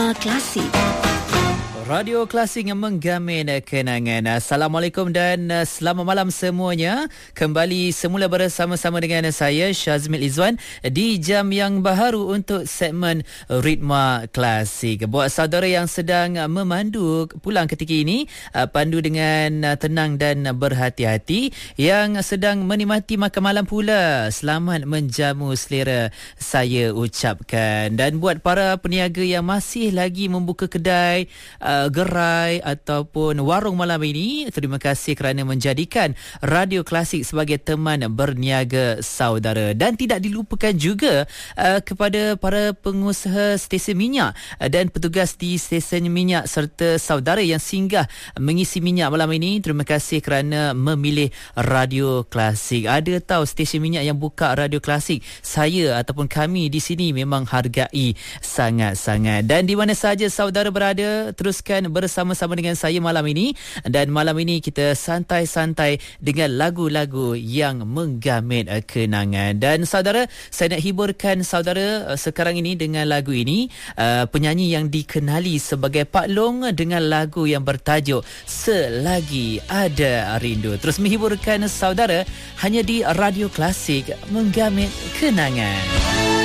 Ritma Klasik. Radio Klasik yang menggamin kenangan. Assalamualaikum dan selamat malam semuanya. Kembali semula bersama-sama dengan saya Syazmil Izwan di jam yang baharu untuk segmen Ritma Klasik. Buat saudara yang sedang memandu pulang ketika ini, pandu dengan tenang dan berhati-hati. Yang sedang menikmati makan malam pula, selamat menjamu selera saya ucapkan. Dan buat para peniaga yang masih lagi membuka kedai, gerai ataupun warung malam ini, terima kasih kerana menjadikan Radio Klasik sebagai teman berniaga saudara. Dan tidak dilupakan juga kepada para pengusaha stesen minyak dan petugas di stesen minyak serta saudara yang singgah mengisi minyak malam ini, terima kasih kerana memilih Radio Klasik. Ada tahu stesen minyak yang buka Radio Klasik, saya ataupun kami di sini memang hargai sangat-sangat. Dan di mana sahaja saudara berada, teruskan bersama-sama dengan saya malam ini. Dan malam ini kita santai-santai dengan lagu-lagu yang menggamit kenangan. Dan saudara, saya nak hiburkan saudara sekarang ini dengan lagu ini, penyanyi yang dikenali sebagai Pak Long dengan lagu yang bertajuk Selagi Ada Rindu. Terus menghiburkan saudara hanya di Radio Klasik, menggamit kenangan.